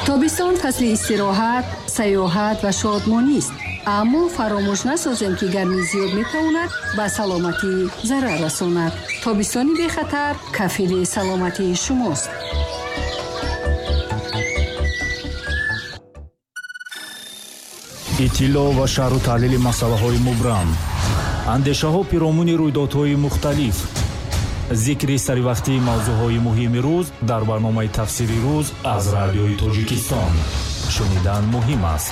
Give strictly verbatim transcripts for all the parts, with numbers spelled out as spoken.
тобистон фасли истироҳат, саёҳат ва шодмонӣ است. аммо фаромӯш насозем ки гармӣ зиёд метавонад ба саломатӣ зарар расонад. тобистони бехатар кафили саломатии шумост. иттилоъ ва шарҳу таҳлили масъалаҳои мубрам, андешаҳо пиромуни рӯйдодҳои мухталиф, зикри саривақтии мавзӯъҳои муҳими рӯз дар барномаи тафсири рӯз аз радиои Тоҷикистон. шунидан муҳим аст.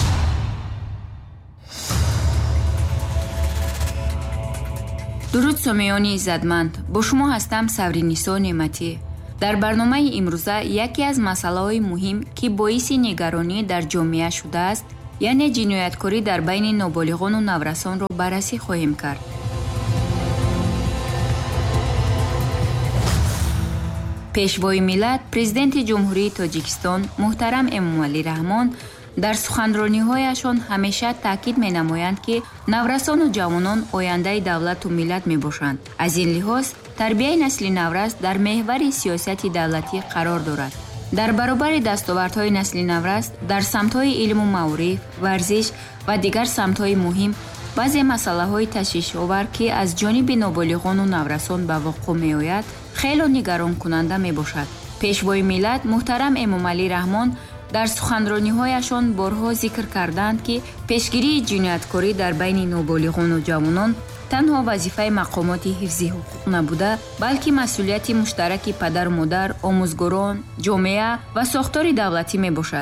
дуруд сомиёни иззатманд, бо шумо ҳастам Савринисо Неъматӣ. дар барномаи имрӯза яке аз масъалаҳои муҳим ки боиси нигаронӣ дар ҷомеа шудааст, яъне ҷинояткорӣ дар байни ноболиғону наврасонро баррасӣ хоҳем кард. пешвои миллат, президенти ҷумҳурии Тоҷикистон муҳтарам Эмомалӣ Раҳмон дар суханрониҳояшон ҳамеша таъкид менамоянд, ки наврасону ҷавонон ояндаи давлату миллат мебошанд. аз ин лиҳоз тарбияи насли наврас дар меҳвари сиёсати давлатӣ қарор дорад. дар баробари дастовардҳои насли наврас дар самтҳои илму маъриф, варзиш ва дигар самтҳои муҳим баъзе масъалаҳои ташвишовар, ки аз ҷониби ноболиғону наврасон ба вуқӯъ меояд, хело нигаронкунанда мебошад. пешвои миллат муҳтарам Эмомалӣ Раҳмон дар суханрониҳояшон борҳо зикр карданд, ки пешгирии ҷинояткорӣ дар байни ноболиғону ҷавонон танҳо вазифаи мақомоти ҳифзи ҳуқуқ набуда, балки масъулияти муштараки падару модар, омӯзгорон, ҷомеа ва сохтори давлатӣ мебошад.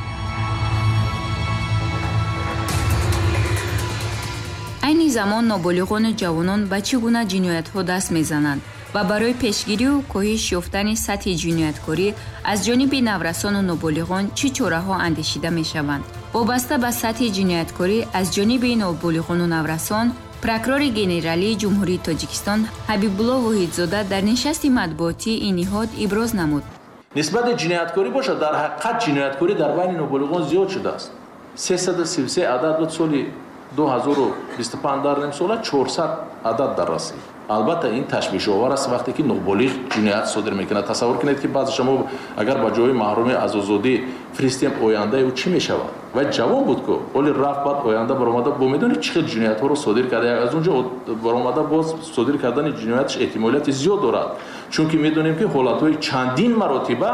айни замон ноболиғону ҷавонон ба чӣ гуна ҷиноятҳо даст мезананд ва барои пешгирию коҳиш ёфтани сатҳи ҷинояткорӣ аз ҷониби наврасону ноболиғон чӣ чораҳо андешида мешаванд. вобаста ба сатҳи ҷинояткорӣ аз ҷониби ноболиғону наврасон, прокурори генералии ҷумҳурии Тоҷикистон Ҳабибулло Воҳидзода дар нишасти матбуотӣ ин ниҳод иброз намуд. нисбати ҷинояткорӣ бошад, дар ҳақиқат ҷинояткорӣ дар байни ноболиғон зиёд шудааст. сесад и си се адад буд, соли ду ҳазору бисту панҷ дар нимсола чорсад адад дар расид. албатта ин ташвишовар аст вақте ки ноболиғ ҷиноят содир мекунад. тасаввур кунед ки баъз шумо агар ба ҷои маҳруми аз озодӣ фиристем, ояндаи ӯ чӣ мешавад? ва ҷавон буд ку оли рафт баъд оянда баромада бо медонед чӣ хел ҷиноятҳоро содир карда. аз он ҷо баромада боз содир кардани ҷиноятш эҳтимолияти зиёд дорад, чунки медонем ки ҳолатҳои чандин маротиба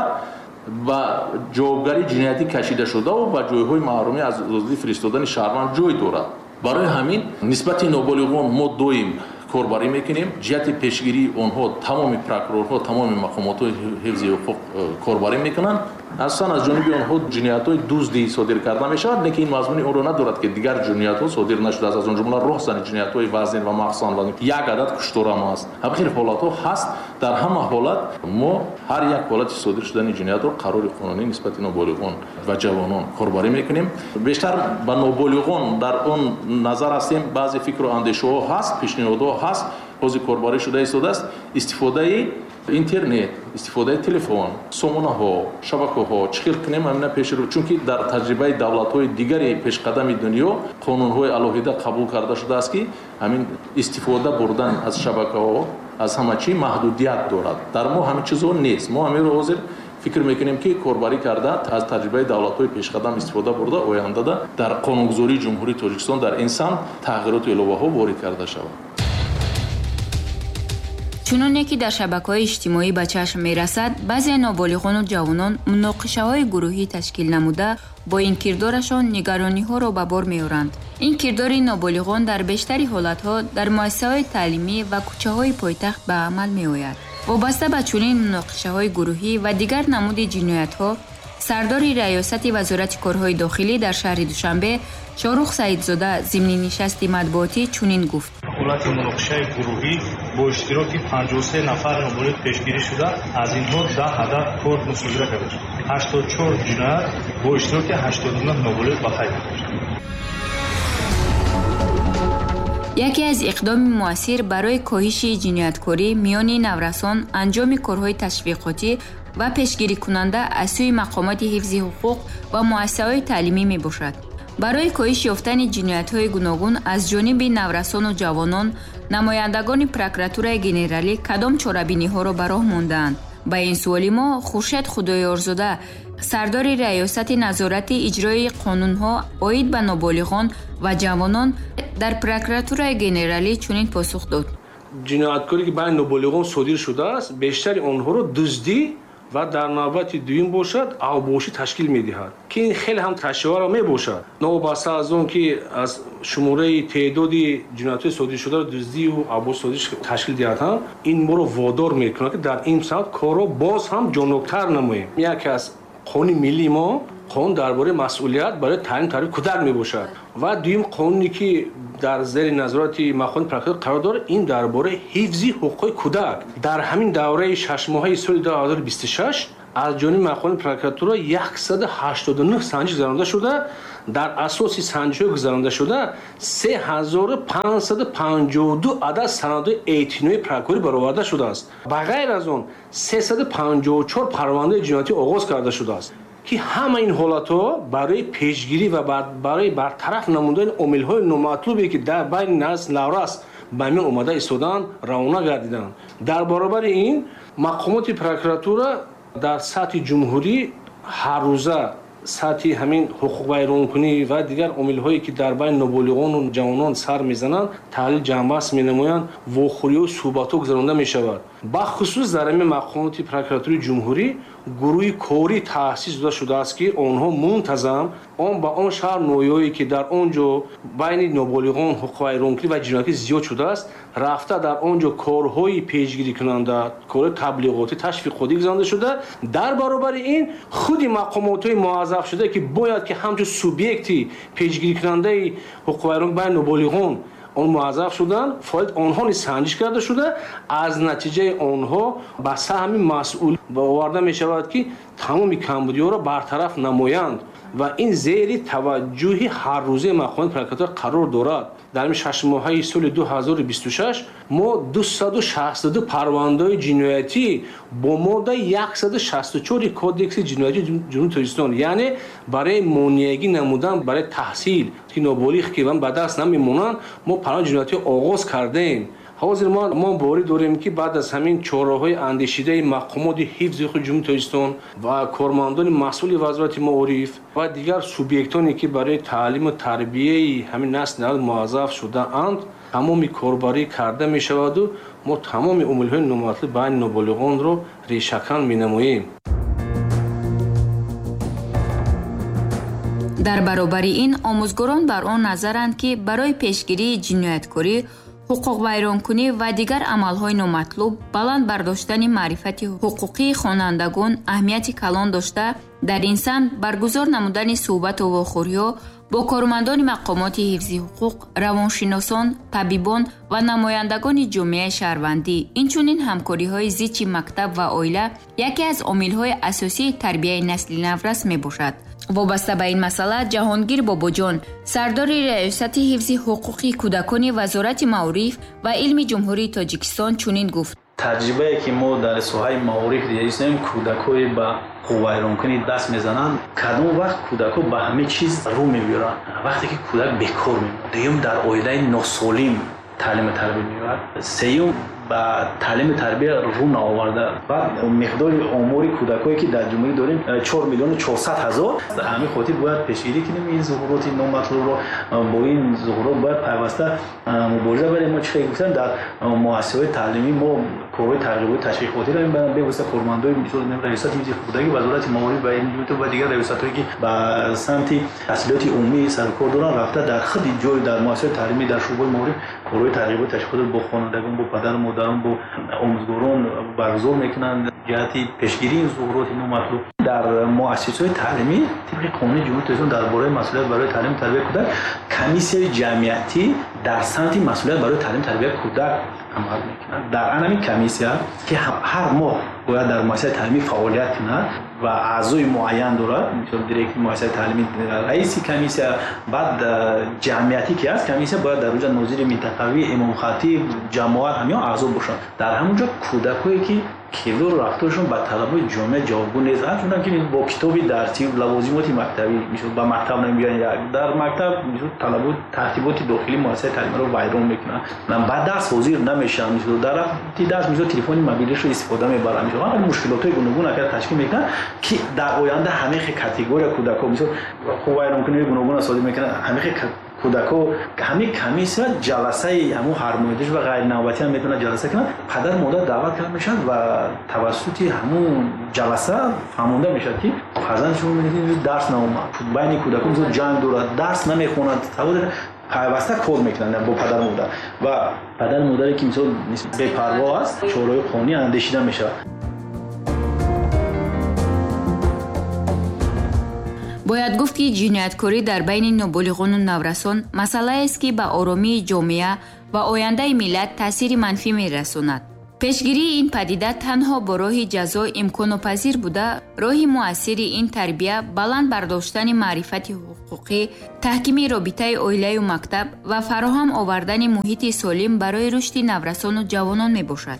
ба ҷавобгарии ҷиноятӣ кашида шудаву ба ҷойҳои маҳрумӣ аз озодӣ фиристодани шаҳрванд ҷой дорад. барои ҳамин нисбати ноболиғон мо доим корбарӣ мекунем. ҷиҳати пешгирии онҳо тамоми прокурорҳо, тамоми мақомотҳои ҳифзи ҳуқуқ корбарӣ мекунанд. асосан аз ҷониби онҳо ҷиноятҳои дуздӣ содир карда мешавад, лекин ин мазмуни онро надорад ки дигар ҷиноятҳо содир нашудааст. аз он ҷумла роҳзани ҷиноятҳои вазн ва махсон ва як адад кушторам аст. ҳамхел ҳолатҳо ҳаст. дар ҳама ҳолат мо ҳар як ҳолати содир шудани ҷиноятро қарори қонунӣ нисбати ноболиғон ва ҷавонон корбарӣ мекунем. бештар ба ноболиғон дар он назар ҳастем. баъзе фикру андешаҳо ҳаст, пешниҳодҳо ҳаст, ҳозир корбарӣ шуда истодааст. истифодаи интернет, истифодаи телефон, сомонаҳо, шабакаҳо чӣ хел кунем ҳамина пешрӯ, чунки дар таҷрибаи давлатҳои дигари пешқадами дунё қонунҳои алоҳида қабул карда шудааст, ки ҳамин истифода бурдан аз шабакаҳо аз ҳама чӣ маҳдудият дорад. дар мо ҳамин чизҳо нест. мо ҳамеро ҳозир фикр мекунем ки корбарӣ карда аз таҷрибаи давлатҳои пешқадам истифода бурда ояндада дар қонунгузории ҷумҳурии Тоҷикистон дар ин самт тағйироту иловаҳо ворид карда шавад. чуноне ки дар шабакаҳои иҷтимоӣ ба чашм мерасад, баъзе ноболиғону ҷавонон муноқишаҳои гурӯҳӣ ташкил намуда бо ин кирдорашон нигарониҳоро ба бор меоранд. ин кирдори ноболиғон дар бештари ҳолатҳо дар муассисаҳои таълимӣ ва кӯчаҳои пойтахт ба амал меояд. вобаста ба чунин муноқишаҳои гурӯҳӣ ва дигар намуди ҷиноятҳо, сардори раёсати вазорати корҳои дохилӣ дар шаҳри Душанбе Шорух Саидзода зимни нишасти матбуотӣ чунин гуфт. ҳолати муноқишаи гурӯҳӣ бо иштироки панҷоҳ و سه нафар ноболиғ пешгирӣ шуда, аз инҳо даҳ адад кор мусодира карда шуд. ҳаштод و чор ҷиноят бо иштироки ҳаштод و نه ноболиғ ба қайд гирифта шуд. яке аз иқдоми муассир барои коҳиши ҷинояткорӣ миёни наврасон анҷоми корҳои ташвиқотӣ ва пешгирикунанда аз сӯи мақомоти ҳифзи ҳуқуқ ва муассисаҳои таълимӣ мебошад. барои коҳиш ёфтани ҷиноятҳои гуногун аз ҷониби наврасону ҷавонон, намояндагони прокуратураи генералӣ кадом чорабиниҳоро ба роҳ мондаанд ба ин суоли мо Хуршед Худоёрзода, сардори раёсати назорати иҷрои қонунҳо оид ба ноболиғон ва ҷавонон дар прокуратураи генералӣ чунин посух дод: ҷинояткоре ки байни ноболиғон содир шудааст, бештари онҳоро дуздӣ ва дар навбати дуюм бошад авбошӣ ташкил медиҳад, ки ин хеле ҳам ташвиқовар мебошад. новобаста аз он ки аз шумораи теъдоди ҷиноятҳои содиршударо дуздию авбошӣ содир ташкил диҳад, ҳам ин моро водор мекунад ки дар ин самт корро боз ҳам ҷоноктар намоем. яке аз қонуни миллии мо қонун дар бораи масъулият барои таълим тарбияи кӯдак мебошад ва дуюм қонуне ки дар зери назорати мақоми прокуратура қарор дорад, ин дар бораи ҳифзи ҳуқуқи кӯдак. дар ҳамин давраи шашмоҳаи соли ду ҳазору бисту шаш аз ҷониби мақоми прокуратура яксаду ҳаштоду нӯҳ санҷиш гузаронида шуда, дар асоси санҷишҳои гузаронида шуда се ҳазору панҷсаду панҷоҳу ду адад санадҳои эътинои прокурорӣ бароварда шудааст. ба ғайр аз он сесаду панҷоҳу чор парвандаи ҷиноятӣ оғоз карда шудааст, ки ҳама ин ҳолатҳо барои пешгирӣ ва барои бартараф намудани омилҳои номатлубе ки дар байни наслу наврас ба миён омада истоданд, равона гардиданд. дар баробари ин мақомоти прокуратура дар сатҳи ҷумҳурӣ ҳаррӯза сатҳи ҳамин ҳуқуқвайронкунӣ ва дигар омилҳое ки дар байни ноболиғону ҷавонон сар мезананд, таҳлил ҷамъбаст менамоянд, вохӯриҳо суҳбатҳо гузаронида мешавад. бахусус дар ҳамин мақомоти прокуратураи ҷумҳурӣ гурӯҳи корӣ таъсис дода шудааст ки онҳо мунтазам он ба он шаҳр ноёе ки дар он ҷо байни ноболиғон ҳуқуқвайронкунӣ ва ҷиноятӣ зиёд шудааст, рафта дар он ҷо корҳои пешгирикунанда, корҳои таблиғотӣ, ташвиқотӣ гузаронида шуда. дар баробари ин худи мақомотҳои муаззаф шуда ки бояд ки ҳамчун субъекти пешгирикунандаи ҳуқуқвайронкунӣ байни ноболиғон он муаззаф шуданд, фаъолият онҳо низ санҷиш карда шуда, аз натиҷаи онҳо ба саҳми масъул оварда мешавад ки тамоми камбудиҳоро бартараф намоянд ва ин зери таваҷҷӯҳи ҳаррӯзаи мақоми прокуратура қарор дорад. дар ин шашмоҳаи соли ду ҳазору бисту шаш мо дусаду шасту ду парвандаи ҷиноятӣ бо моддаи яксаду шасту чори кодекси ҷиноятии ҷумҳурии Тоҷикистон, яъне барои монеагӣ намудан барои таҳсил ки ноболиғ ки ба даст намемонанд, мо парвандаи ҷиноятӣ оғоз кардаем. ҳозир мо боварӣ дорем ки баъд аз ҳамин чораҳои андешидаи мақомоти ҳифзи ҳуқуқи ҷумҳурии Тоҷикистон ва кормандони масъули вазорати маориф ва дигар субъектоне ки барои таълиму тарбияи ҳамин насли навбат муаззаф шудаанд, тамоми корбарӣ карда мешаваду мо тамоми омилҳои номатлуб байни ноболиғонро решакан менамоем. дар баробари ин омӯзгорон бар он назаранд ки барои пешгирии ҷинояткорӣ, ҳуқуқвайронкунӣ ва дигар амалҳои номатлуб баланд бардоштани маърифати ҳуқуқии хонандагон аҳамияти калон дошта, дар ин самт баргузор намудани суҳбату вохӯриҳо бо кормандони мақомоти ҳифзи ҳуқуқ, равоншиносон, табибон ва намояндагони ҷомеаи шаҳрвандӣ, инчунин ҳамкориҳои зичи мактаб ва оила яке аз омилҳои асосии тарбияи насли наврас мебошад. вобаста ба ин масъала ҷаҳонгир бобоҷон, сардори раёсати ҳифзи ҳуқуқи кӯдакони вазорати маориф ва илми ҷумҳурии Тоҷикистон чунин гуфт: таҷрибае ки мо дар соҳаи маориф дидем, кӯдакҳои ба ҳуқуқвайронкунӣ даст мезананд, кадом вақт кӯдакҳо ба ҳама чиз рӯ мебиёранд. вақте ки кӯдак бекор мемонад, дуюм дар оилаи носолим таълиму тарбия меёбад, сеюм ба таълими тарбия рӯ наоварда. баъд миқдори омори кӯдакое ки дар ҷумҳурӣ дорем чор миллиону чорсад ҳазор. дар ҳамин хотир бояд пешгирӣ кунем ин зуҳуроти номатлубро. бо ин зуҳурот бояд пайваста мубориза барем. мо чихел гуфтем, дар муассисаҳои таълимӣ мо корҳои тарғиботи ташвиқотиро мебарем, бевосита кормандои раёсати ҳифзи ҳуқуқи вазорати маориф ва илми ва дигар раёсатҳое ки ба самти таҳсилоти умумӣ саркор доранд, рафта дар худи ҷои дар муассисаҳои таълимӣ дар шӯъбаи маориф корҳои тарғиботи ташвиқотиро бо хонандагон, бо падару модарон, бо омӯзгорон баргузор мекунанд ҷиҳати пешгирии зуҳуроти номатлуб. дар муассисаҳои таълимӣ тибқи қонуни ҷумҳурии Тоҷикистон дар бораи масъулият барои таълиму тарбияи кӯдак комиссияи ҷамъиятӣ дар самти масъулият барои таълиму тарбияи кӯдак амал мекунад. дар анами комиссия ки ҳар моҳ бояд дар муассисаи таълимӣ фаъолият кунад ва аъзои муайян дорад, мисол директори муассисаи таълимӣ, раиси комиссия, баъд ҷамъияти ки аст, комиссия бояд дар ҷо назири минтақавӣ, имомхатиб, ҷамоат ҳамён аъзо бошанд. дар ҳамон ҷо кӯдакое ки кирдору рафторшон ба талабои ҷомеа ҷавобгӯ нест. ҳамчунан ки бо китоби дарсӣ лавозимоти мактабӣ мисол ба мактаб намебиён, як дар мактаб мисол талабот тартиботи дохили муассисаи таълимиро вайрон мекунанд, ба дарс ҳозир намешаванд, мисол дар рафти дарс мисол телефони мобилиашро истифода мебаранд, мисол ҳамин мушкилотҳои гуногун акар ташкил мекунанд ки дар оянда ҳамеи категория кӯдакҳо мисол вайронкунии гуногун содир мекунанд. ҳамеи кӯдако ҳамин комиссия ҷаласаи ҳамун ҳармоидиш ва ғайринавбатӣ ҳам метавонад ҷаласа кунад. падар модар даъват карда мешаванд ва тавассути ҳамун ҷаласа фаҳмонда мешавад ки фарзандшон дарс наомад. байни кӯдако мисол ҷанг дорад, дарс намехонад, пайваста кор мекунанд бо падар модар ва падар модаре ки мисол бепарво аст, чораҳои қонунӣ андешида мешавад. бояд гуфт ки ҷинояткорӣ дар байни ноболиғону наврасон масъалаест ки ба оромии ҷомеа ва ояндаи миллат таъсири манфӣ мерасонад. пешгирии ин падида танҳо бо роҳи ҷазо имконопазир буда, роҳи муассири ин тарбия баланд бардоштани маърифати ҳуқуқӣ, таҳкими робитаи оилаю мактаб ва фароҳам овардани муҳити солим барои рушди наврасону ҷавонон мебошад.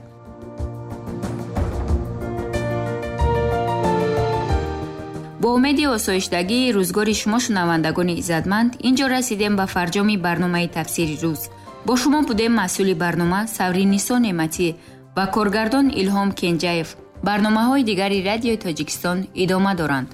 бо умеди осоиштагии рӯзгори шумо шунавандагони иззатманд, инҷо расидем ба фарҷоми барномаи тафсири рӯз. бо шумо будем масъули барнома Савриниссо Неъматӣ ва коргардон Илҳом Кенҷаев. барномаҳои дигари Радиои Тоҷикистон идома доранд.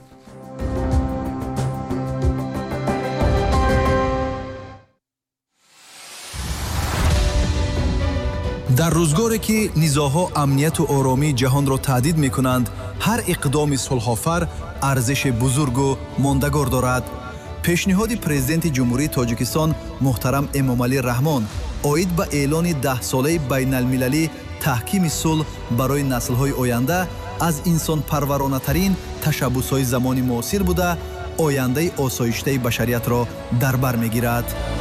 дар рӯзгоре ки низоъҳо амнияту оромии ҷаҳонро таҳдид мекунанд, ҳар иқдоми сулҳофар арзиши бузургу мондагор дорад. пешниҳоди президенти ҷумҳурии Тоҷикистон муҳтарам Эмомалӣ Раҳмон оид ба эълони даҳсолаи байналмилалӣ таҳкими сулҳ барои наслҳои оянда аз инсонпарваронатарин ташаббусҳои замони муосир буда, ояндаи осоиштаи башариятро дар бар мегирад.